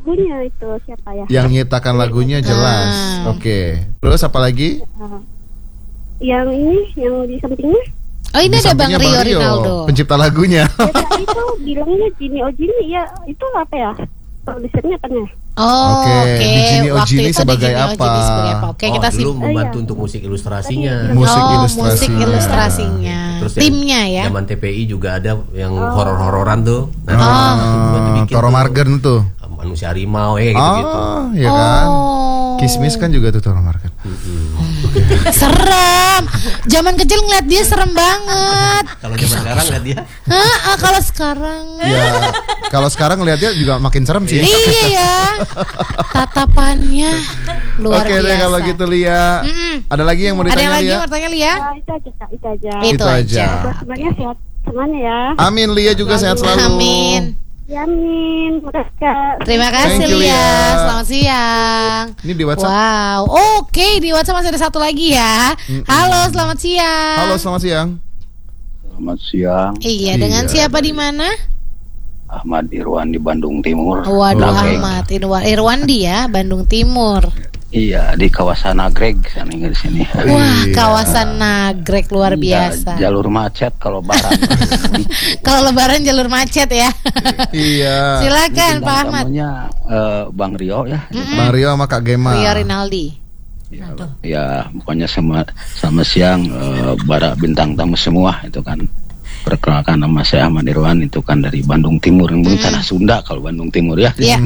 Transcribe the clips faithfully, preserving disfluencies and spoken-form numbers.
lagunya itu siapa ya? Yang nyiptakan lagunya jelas. Ah. Oke. Okay. Terus apa lagi? Uh, yang ini, yang di sampingnya. Oh ini Di ada Bang sampingnya Rio Rinaldo. pencipta lagunya. Ya, tadi itu bilangnya Jini Ojini ya, itu apa ya? Produsernya kan ya? Oh, Oke, oke. di Jini Waktu Ojini itu sebagai di Jini apa? Ojini sebagai apa? Oke, Oh, kita dulu sim- membantu iya. untuk musik ilustrasinya. Musik oh, ilustrasinya. musik ilustrasinya. Terus Timnya ya. Zaman T P I juga ada yang horor-hororan tuh. Nah, Oh. itu buat bikin Toro tuh. Margen tuh. Manusia harimau ya gitu-gitu. Oh, ya kan. Oh. Kismis kan juga tuh Toro Margen. Serem. Zaman kecil ngeliat dia serem banget. Kalau zaman sekarang lihat dia. Hah, ah, kalau sekarang. Ya, kalau sekarang ngeliatnya juga makin serem sih. Iya ya. Tatapannya luar Oke biasa. deh kalau gitu Lia. Mm-mm. Ada lagi yang mau Ada yang ditanya lagi Lia? mau tanya Lia? Nah, itu aja Kak, itu aja. Itu, Itu aja. aja. Buat semuanya sehat semuanya ya. Amin, Lia juga sehat selalu. Amin. Yamin, makasih Kak. Terima kasih Thank you, Lia. Lia. Selamat siang. Ini di WhatsApp. Wow. Oke, di WhatsApp masih ada satu lagi ya. Halo, selamat siang. Halo, selamat siang. Selamat siang, Iya, Iya. dengan siapa di mana? Ahmad Irwan di Bandung Timur. Waduh, Nagreg. Ahmad Irwan- Irwandi ya, Bandung Timur. Iya, di kawasan Nagreg sana di sini. Wah, Iya. kawasan Nagreg luar biasa. Ja- jalur macet kalau barat. Kalau lebaran jalur macet ya. Iya. Silakan Bintang Pak Ahmad. tamunya eh, Bang Rio ya. Bang Rio sama Kak Gema. Rio Rinaldi. Ya, ya, pokoknya sama sama siang eh, para bintang tamu semua itu kan. Perkenalkan nama saya Ahmad Irwan itu kan dari Bandung Timur, yang bukan tanah Sunda kalau Bandung Timur ya. Iya.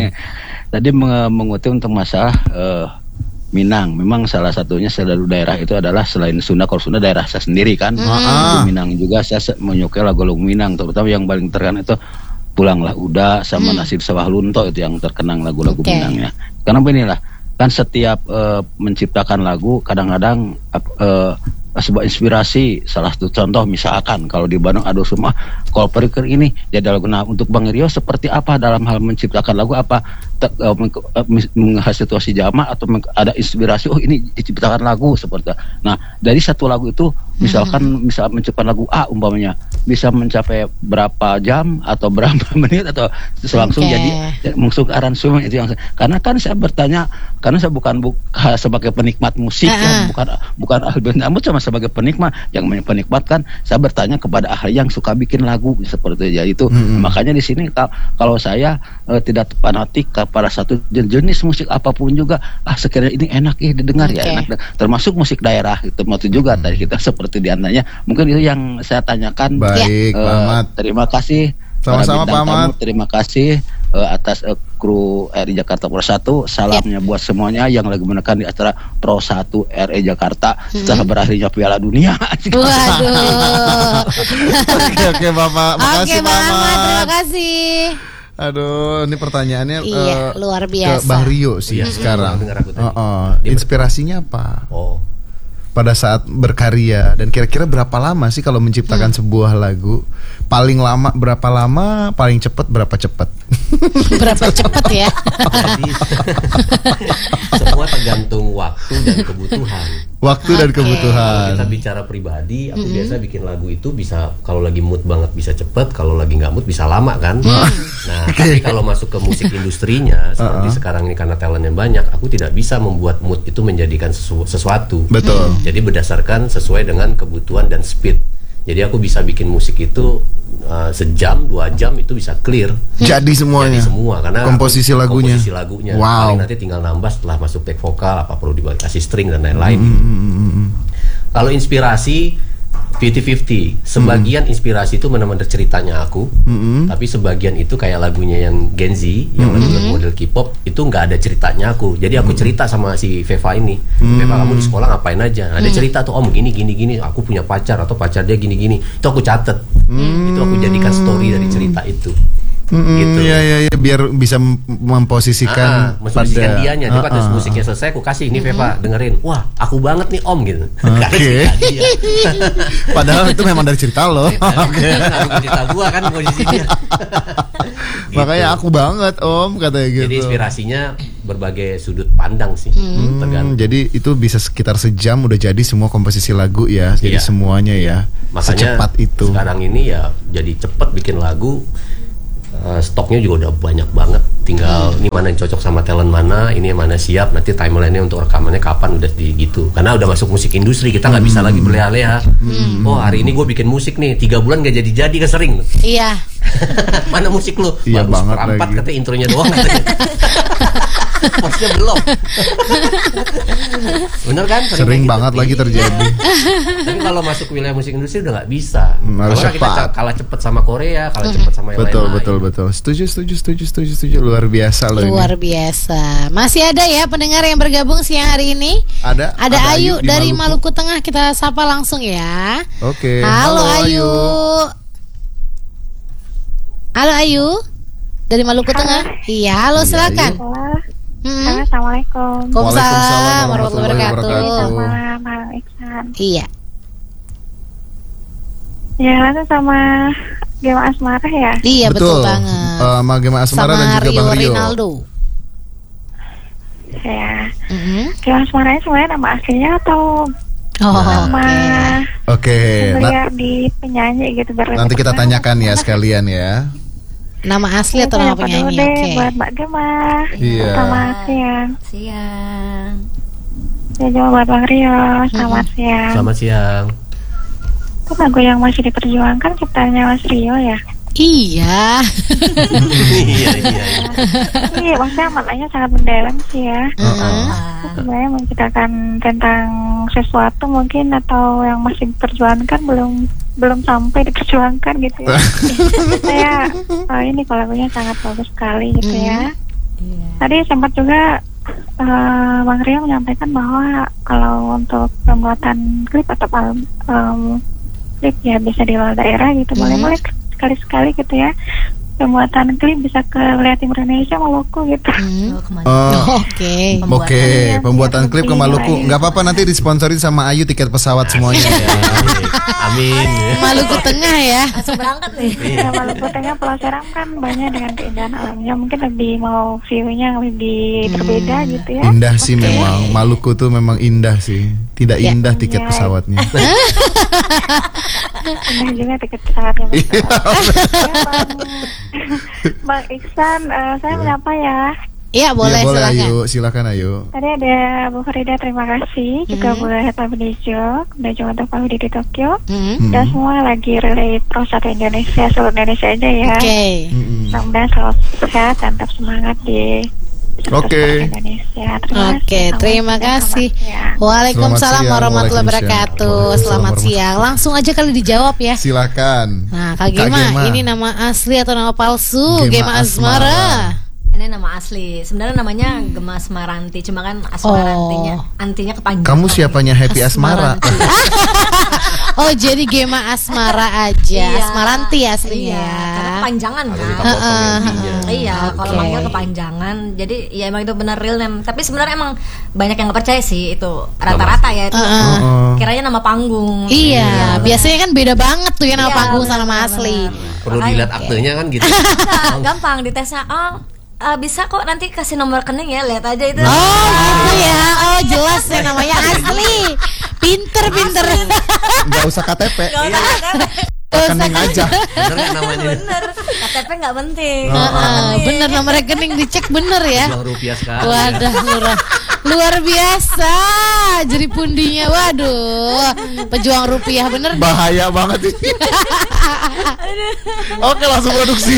Tadi meng- mengutip untuk masalah eh, Minang. Memang salah satunya selalu daerah itu adalah selain Sunda, kalau Sunda daerah saya sendiri kan. Ah. Di Minang juga saya se- menyukai lagu-lagu Minang, terutama yang paling terkenal itu Pulanglah Uda sama Nasib Sawah Lunto, itu yang terkenang lagu-lagu Oke. Minangnya. Karena beginilah, kan setiap eh, menciptakan lagu kadang-kadang ap- eh, sebuah inspirasi. Salah satu contoh misalkan kalau di Bandung ada semua kalau periker ini jadi lagu. Nah, untuk Bang Rio seperti apa dalam hal menciptakan lagu? Apa te- eh, meng- eh, mis- menghasut situasi zaman atau meng- ada inspirasi oh ini diciptakan lagu seperti itu. Nah, dari satu lagu itu misalkan misal menciptakan lagu A umpamanya bisa mencapai berapa jam atau berapa menit atau langsung Oke. jadi masuk aransemen itu yang karena kan saya bertanya karena saya bukan bu, sebagai penikmat musik Uh-uh. ya, bukan bukan ahli band, namun cuma sebagai penikmat. Yang penikmat kan saya bertanya kepada ahli yang suka bikin lagu seperti itu ya itu. Mm-hmm. Makanya di sini kal- kalau saya eh, tidak fanatik kepada satu jen- jenis musik apapun juga ah sekiranya ini enak ya didengar ya Oke. enak termasuk musik daerah itu itu juga tadi kita seperti diantaranya mungkin itu yang saya tanyakan. Baik, Eh, Pak Ahmad. terima kasih. Sama-sama, para bintang Pak Ahmad. tamu, terima kasih eh, atas eh, kru R I Jakarta Pro satu. Salamnya buat semuanya yang lagi menekan di acara Pro satu R I Jakarta setelah berakhirnya Piala Dunia. Waduh. Oke, oke Bapak. Oke, Makasih Bang Pak Ahmad, terima Ahmad. kasih. Aduh, ini pertanyaannya Iya, eh, luar ke biasa. Bang Rio sih Iya, sekarang. dengar aku tadi. Oh, oh. Dia Inspirasinya apa? Oh, Pada saat berkarya dan kira-kira berapa lama sih kalau menciptakan sebuah lagu? Paling lama berapa lama? Paling cepat berapa cepat? Berapa cepet ya? jadi semua tergantung waktu dan kebutuhan. Waktu dan Oke. kebutuhan. Kalau kita bicara pribadi, aku biasa bikin lagu itu bisa kalau lagi mood banget bisa cepet, kalau lagi nggak mood bisa lama kan. Nah, tapi kalau masuk ke musik industrinya seperti sekarang ini karena talentnya banyak, aku tidak bisa membuat mood itu menjadikan sesu- sesuatu. Betul. Jadi berdasarkan sesuai dengan kebutuhan dan speed. Jadi aku bisa bikin musik itu uh, sejam, dua jam itu bisa clear. Jadi semuanya. Jadi semua karena komposisi aku- lagunya. komposisi lagunya. Wow. Paling nanti tinggal nambah setelah masuk take vokal apa perlu dikasih string dan lain-lain. Kalau inspirasi fifty fifty, sebagian inspirasi itu benar-benar ceritanya aku, tapi sebagian itu kayak lagunya yang Gen Z, yang lagu model K-pop itu nggak ada ceritanya aku. Jadi aku cerita sama si Veva ini, Veva kamu di sekolah ngapain aja? Ada cerita tuh om gini gini gini, aku punya pacar atau pacar dia gini gini, itu aku catet, itu aku jadikan story dari cerita itu. Mm-mm, Gitu. Iya iya iya biar bisa mem- memposisikan Ah, memposisikan pada- dianya. Jadi Ah, pas ah. musiknya selesai, aku kasih ini Veva dengerin. Wah, aku banget nih om gitu. Oke. Karena cerita dia. Padahal itu memang dari cerita lo. Oke. Ngaruh cerita gua kan posisi dia. Gitu. Makanya aku banget om katanya gitu. Jadi inspirasinya berbagai sudut pandang sih. Hmm, Tergantung. jadi itu bisa sekitar sejam udah jadi semua komposisi lagu ya. Jadi Iya. semuanya ya. Makanya Secepat itu. sekarang ini ya jadi cepet bikin lagu. uh, stoknya juga udah banyak banget. Tinggal ini mana yang cocok sama talent mana, ini yang mana siap. Nanti timeline-nya untuk rekamannya kapan udah di gitu. Karena udah masuk musik industri, kita nggak bisa lagi berleha-leha. Hmm. Oh hari ini gue bikin musik nih, tiga bulan gak jadi-jadi kan sering. Iya. Mana musik lu? Iya Bagus banget perempat lagi. katanya intronya doang katanya. Maksudnya belum. Bener kan? Sering kayak banget gitu. lagi terjadi. Tapi kalau masuk ke wilayah musik industri udah nggak bisa. Hmm, harus Karena kita cepat. ca- kalah cepet sama Korea, kalah cepet sama yang Betul lain-lain. betul betul. Setuju setuju setuju setuju setuju. Luar biasa loh ini. Luar biasa. Masih ada ya pendengar yang bergabung siang hari ini? Ada Ada, Ayu di dari Maluku. Tengah, kita sapa langsung ya. Oke. Halo, Ayu. Halo Ayu. Dari Maluku Tengah. Iya, halo Iya, silakan. Ayu. Wah, Hmm. halo, assalamualaikum. Waalaikumsalam warahmatullahi warahmatullahi wabarakatuh. wabarakatuh. Sama Bang Iksan. Iya. Ya, langsung sama Gema Asmara ya. Iya betul, Betul. banget. Eh, Sama Gema Asmara Sama dan juga Rio Bang Rio. Rinaldo. Ya. Mhm. Gema Asmara sebenarnya nama aslinya atau Oh, nama oke. Oke. Nah, beliau di penyanyi gitu berarti. nanti kita tanyakan ya sekalian ya. Nama asli atau nama penyanyi? Oke. Oke. Buat Mbak Gema. Iya. Selamat siang. Siang. Ya, juga buat Bang Rio. Selamat siang. Selamat siang. Itu lagu yang masih diperjuangkan ciptaannya Mas Rio ya. Iya. Iya iya. iya. Iya, maksudnya maknanya sangat mendalam sih ya. Heeh. Sebenarnya menceritakan tentang sesuatu mungkin atau yang masih diperjuangkan belum belum sampai diperjuangkan gitu ya. Saya oh ini kalau lagunya sangat bagus sekali gitu ya. Tadi sempat juga eh, Bang Rio menyampaikan bahwa kalau untuk pembuatan klip atau album em, klip ya bisa di luar daerah gitu. Boleh-boleh sekali-sekali gitu ya. Pembuatan klip bisa ke wilayah Timur Indonesia, Maluku gitu. Hmm. Oh, kemana? Oh, Oke. Oke, Pembuatan- pembuatan klip ke Maluku. Iya. Nggak apa-apa nanti disponsori sama Ayu tiket pesawat semuanya. Iya, amin. Maluku Tengah ya. Langsung berangkat nih. Ya, Maluku Tengah Pulau Seram kan banyak dengan keindahan alamnya. Mungkin lebih mau view-nya yang lebih berbeda gitu ya. Indah sih memang. Maluku tuh memang indah sih. Tidak Ya. indah tiket Iya. pesawatnya. Indah juga tiket pesawatnya. Iya. Ya, Bang, Bang Iksan, eh, saya menyapa ya. Iya boleh, Iya, boleh silakan. Ayu, silakan Ayu. Tadi ada Bu Farida, terima kasih. Juga Bu Heta Benijo, dan juga untuk Pak Budi di Tokyo. Hmm. Hmm. Dan semua lagi relay Pro satu Indonesia, seluruh Indonesia aja ya. Oke. Mm-mm. Mudah-mudahan selalu sehat dan tetap semangat di Oke. Indonesia. Terima Oke, kasih. terima Selamat kasih. siang. Waalaikumsalam Selamat siang, warahmatullahi waalaikumsalam. wabarakatuh. Waalaikumsalam Selamat warahmatullahi- siang. Langsung aja kali dijawab ya. Silakan. Nah, Kak Kak Gema, Gema. ini nama asli atau nama palsu? Gema Gema Asmara. Ini nama asli. Sebenarnya namanya Gema Asmaranti, cuma kan Asmarantinya, antinya kepanjangan. Kamu siapanya Happy Asmara? Oh, jadi Gema Asmara aja. Iya. Asmaranti aslinya. Iya, karena kepanjangan Agak kan. dipotong intinya. Iya, kalau Oke. manggil kepanjangan. Jadi ya emang itu benar real name. Tapi sebenarnya emang banyak yang nggak percaya sih itu. Rata-rata ya itu. Heeh. Oh. Kiranya nama panggung. Iya, biasanya kan beda banget tuh ya nama Iya, panggung sama benar, nama benar, asli. benar. Perlu Makanya- dilihat aktenya kan gitu. Enggak, gampang ditesnya. Oh, eh, bisa kok nanti kasih nomor rekening ya, lihat aja itu. Oh, gitu ya. Oh, jelas ya namanya asli. Pinter, pinter. Nggak usah K T P. Nggak usah kata. Rekening aja. Bener nggak namanya? Bener, K T P nggak penting. Heeh, bener nomor rekening dicek bener ya. Jual rupiah sekali. Wadah, luar, luar biasa. Jadi pundinya, waduh, pejuang rupiah bener. nih. Bahaya banget ini. Oke, langsung produksi.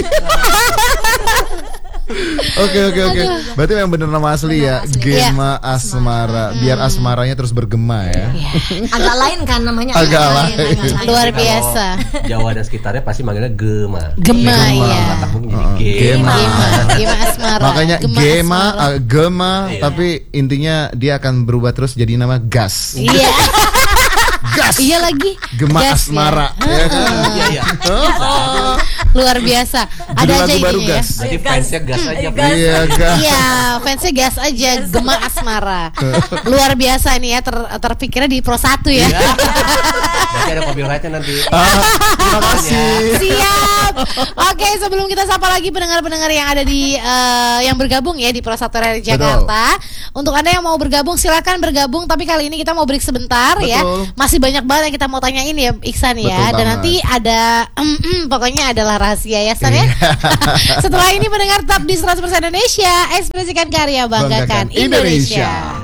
Oke oke oke. Berarti yang bener nama asli ya, Gema Asmara. Biar asmaranya terus bergema ya. Agak lain kan namanya. Agak agak lain. agak lain. Luar Kalau biasa. Jawa dan sekitarnya pasti manggilnya Gema. Gema, iya. Batak pun jadi Oh, Gema. Gema, Gema Asmara. Makanya Gema Gema, Asmara. uh, Gema, Iya. tapi intinya dia akan berubah terus jadi nama Gas. Iya, Gas. iya lagi. Gema Gas ya. Asmara. Ya kan? Iya iya. Luar biasa. Ada Judul aja lagu baru ininya ya. Gas. Berarti fansnya gas aja. Iya Gas. Iya, fansnya gas aja, Gema Asmara. Luar biasa ini ya, ter terpikirnya di Pro satu ya. Nanti ada copyrightnya nanti. Ah, terima kasih. Siap. Oke, sebelum kita sapa lagi pendengar-pendengar yang ada di uh, yang bergabung ya di Pro Satu Radio Jakarta. Untuk Anda yang mau bergabung silakan bergabung, tapi kali ini kita mau break sebentar. Betul. Ya. Masih banyak banget yang kita mau tanyain ya Iksan ya. Betul Dan banget. nanti ada mm, mm, pokoknya adalah rahasia ya San ya. Setelah ini pendengar tetap di seratus persen Indonesia, ekspresikan karya, banggakan Banggakan Indonesia. Indonesia.